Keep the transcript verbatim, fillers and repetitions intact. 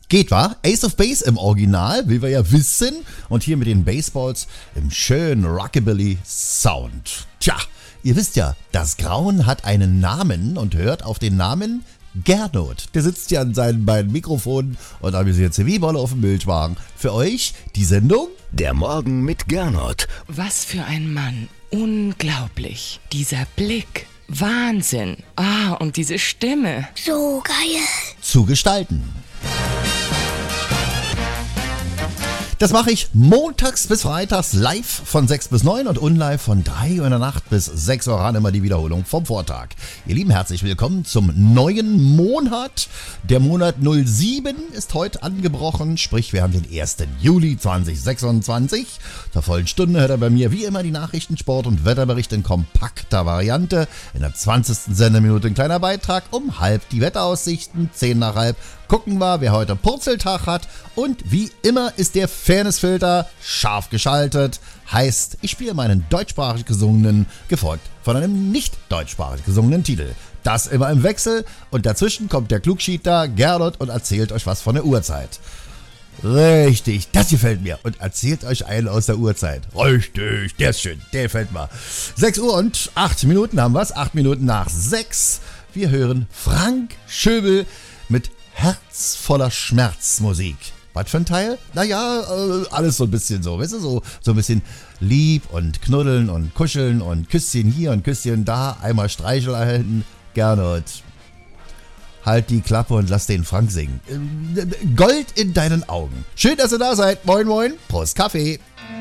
Geht wa? Ace of Base im Original, will wir ja wissen. Und hier mit den Baseballs im schönen Rockabilly-Sound. Tja, ihr wisst ja, das Grauen hat einen Namen und hört auf den Namen Gernot. Der sitzt ja an seinen beiden Mikrofonen und amüsiert sich wie Bolle auf dem Milchwagen. Für euch die Sendung Der Morgen mit Gernot. Was für ein Mann. Unglaublich. Dieser Blick. Wahnsinn. Ah, und diese Stimme. So geil. zu gestalten. Das mache ich montags bis freitags live von sechs bis neun und unlive von drei Uhr in der Nacht bis sechs Uhr ran, immer die Wiederholung vom Vortag. Ihr Lieben, herzlich willkommen zum neuen Monat. Der Monat null sieben ist heute angebrochen, sprich wir haben den ersten Juli zweitausendsechsundzwanzig. Zur vollen Stunde hört er bei mir wie immer die Nachrichten, Sport und Wetterbericht in kompakter Variante. In der zwanzigsten Sendeminute ein kleiner Beitrag, um halb die Wetteraussichten, zehn nach halb gucken wir, wer heute Purzeltag hat. Und wie immer ist der Fairnessfilter scharf geschaltet. Heißt, ich spiele meinen deutschsprachig gesungenen, gefolgt von einem nicht deutschsprachig gesungenen Titel. Das immer im Wechsel und dazwischen kommt der Klugschieter Gernot und erzählt euch was von der Uhrzeit. Richtig, das gefällt mir. Und erzählt euch einen aus der Uhrzeit. Richtig, der ist schön, der gefällt mir. sechs Uhr und acht Minuten haben wir es, acht Minuten nach sechs. Wir hören Frank Schöbel mit Herz voller Schmerzmusik. Was für ein Teil? Naja, äh, alles so ein bisschen so, weißt du, so, so ein bisschen lieb und knuddeln und kuscheln und Küsschen hier und Küsschen da, einmal Streichel erhalten. Gernot, halt die Klappe und lass den Frank singen. Gold in deinen Augen. Schön, dass ihr da seid. Moin, moin. Prost Kaffee.